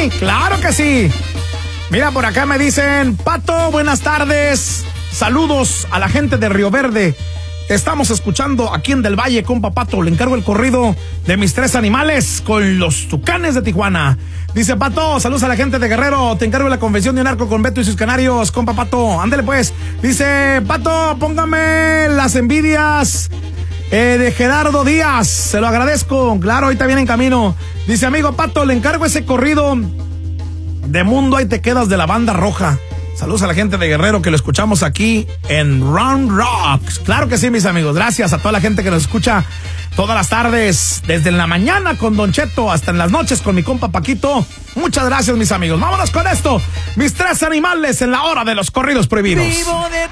sí, claro que sí. Mira, por acá me dicen, Pato, buenas tardes. Saludos a la gente de Río Verde. Te estamos escuchando aquí en Del Valle, compa Pato. Le encargo el corrido de mis 3 animales con los Tucanes de Tijuana. Dice Pato, saludos a la gente de Guerrero. Te encargo la confesión de un arco con Beto y sus canarios, compa Pato. Ándale pues. Dice Pato, póngame las envidias de Gerardo Díaz. Se lo agradezco. Claro, ahorita viene en camino. Dice, amigo Pato, le encargo ese corrido de Mundo Ahí Te Quedas de la Banda Roja. Saludos a la gente de Guerrero que lo escuchamos aquí en Round Rocks. Claro que sí, mis amigos. Gracias a toda la gente que nos escucha todas las tardes, desde la mañana con Don Cheto hasta en las noches con mi compa Paquito. Muchas gracias, mis amigos. Vámonos con esto. Mis 3 animales en la hora de los corridos prohibidos.